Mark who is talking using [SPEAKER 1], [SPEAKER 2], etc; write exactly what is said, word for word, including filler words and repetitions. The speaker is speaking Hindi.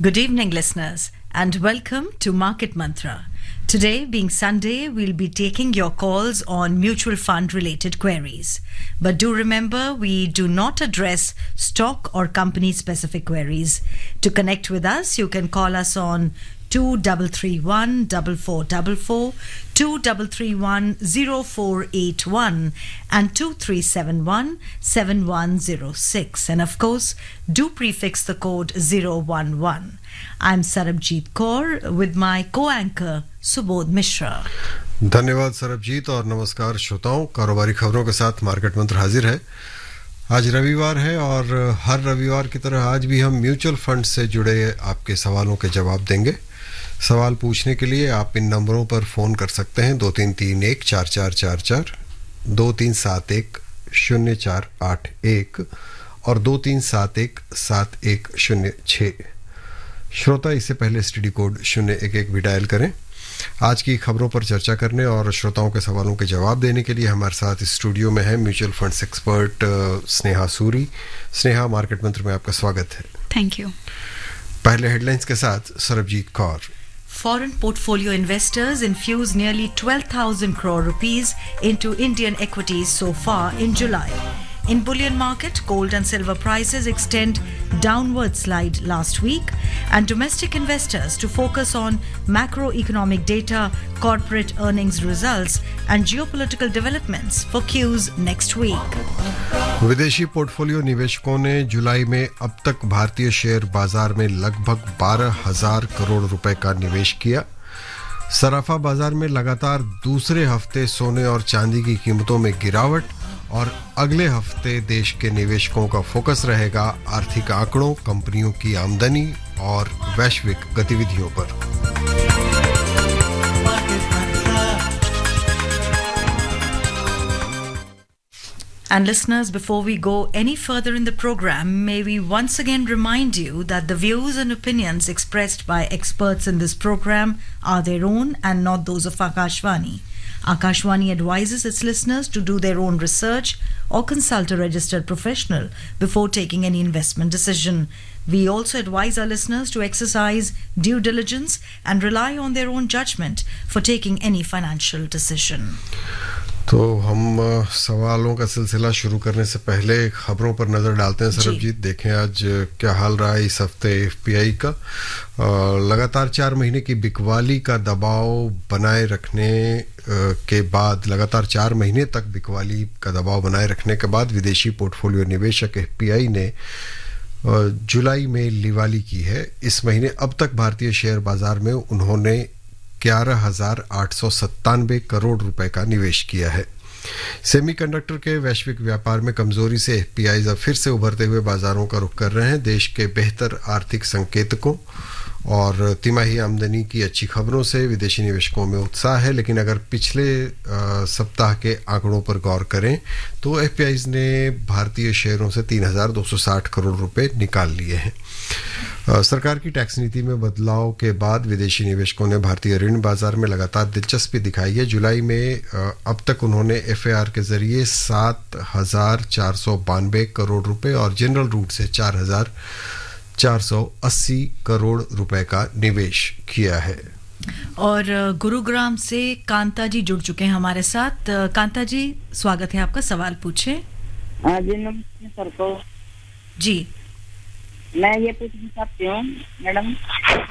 [SPEAKER 1] Good evening, listeners, and welcome to Market Mantra. Today, being Sunday, we'll be taking your calls on mutual fund related queries. But do remember, we do not address stock or company specific queries. To connect with us, you can call us on two three three one four four four four, two three three one zero four eight one and two three seven one seven one zero six. And of course, do prefix the code zero one one. I'm Sarabjit Kaur with my co-anchor Subodh Mishra.
[SPEAKER 2] धन्यवाद सरबजीत और नमस्कार श्रोताओं. कारोबारी खबरों के साथ मार्केट मंत्र हाजिर है. आज रविवार है और हर रविवार की तरह आज भी हम म्यूचुअल फंड से जुड़े आपके सवालों के जवाब देंगे. सवाल पूछने के लिए आप इन नंबरों पर फ़ोन कर सकते हैं दो तीन तीन एक चार चार चार चार, दो तीन सात एक शून्य चार आठ एक और दो तीन सात एक सात एक शून्य छः. श्रोता इससे पहले एसटीडी कोड शून्य एक एक भी डायल करें. आज की खबरों पर चर्चा करने और श्रोताओं के सवालों के जवाब देने के लिए हमारे साथ स्टूडियो में है mutual funds expert Sneha Suri. Sneha, market मंत्र में आपका स्वागत है.
[SPEAKER 3] Thank you.
[SPEAKER 2] पहले हेडलाइंस के साथ Sarabjit Kaur.
[SPEAKER 1] Foreign portfolio investors infused nearly twelve thousand crore rupees into Indian equities so far in July. In bullion market, gold and silver prices extend downward slide last week, and domestic investors to focus on macroeconomic data, corporate earnings results, and geopolitical developments for Qs next week.
[SPEAKER 2] विदेशी पोर्टफोलियो निवेशकों ने जुलाई में अब तक भारतीय शेयर बाजार में लगभग बारह हजार करोड़ रुपए का निवेश किया. सराफा बाजार में लगातार दूसरे हफ्ते सोने और चांदी की कीमतों में गिरावट और अगले हफ्ते देश के निवेशकों का फोकस रहेगा आर्थिक आंकड़ों, कंपनियों की आमदनी और वैश्विक गतिविधियों पर.
[SPEAKER 1] And listeners, before we go any further in the program, may we once again remind you that the views and opinions expressed by experts in this program are their own and not those of Akashvani. Akashvani advises its listeners to do their own research or consult a registered professional before taking any investment decision. We also advise our listeners to exercise due diligence and rely on their own judgment for taking any financial decision.
[SPEAKER 2] तो हम सवालों का सिलसिला शुरू करने से पहले खबरों पर नज़र डालते हैं. सरबजीत, देखें आज क्या हाल रहा है इस हफ्ते एफपीआई का. लगातार चार महीने की बिकवाली का दबाव बनाए रखने के बाद लगातार चार महीने तक बिकवाली का दबाव बनाए रखने के बाद विदेशी पोर्टफोलियो निवेशक एफपीआई ने जुलाई में लिवाली की है. इस महीने अब तक भारतीय शेयर बाजार में उन्होंने ग्यारह हजार आठ सौ सत्तानवे करोड़ रुपए का निवेश किया है. सेमीकंडक्टर के वैश्विक व्यापार में कमजोरी से एफपीआईज अब फिर से उभरते हुए बाजारों का रुख कर रहे हैं. देश के बेहतर आर्थिक संकेतकों और तिमाही आमदनी की अच्छी खबरों से विदेशी निवेशकों में उत्साह है. लेकिन अगर पिछले आ, सप्ताह के आंकड़ों पर गौर करें तो एफपीआईज ने भारतीय शेयरों से तीन हजार दो सौ साठ करोड़ रुपए निकाल लिए हैं. सरकार की टैक्स नीति में बदलाव के बाद विदेशी निवेशकों ने भारतीय ऋण बाजार में लगातार दिलचस्पी दिखाई है. जुलाई में अब तक उन्होंने एफएआर के जरिए सात हजार चार सौ बानवे करोड़ रुपए और जनरल रूट से चार हजार चार सौ अस्सी करोड़ रुपए का निवेश किया है.
[SPEAKER 1] और गुरुग्राम से कांता जी जुड़ चुके हैं हमारे साथ. कांता जी, स्वागत है आपका. सवाल पूछे.
[SPEAKER 4] जी नमस्ते सर को.
[SPEAKER 1] जी,
[SPEAKER 4] मैं ये पूछना चाहती हूँ मैडम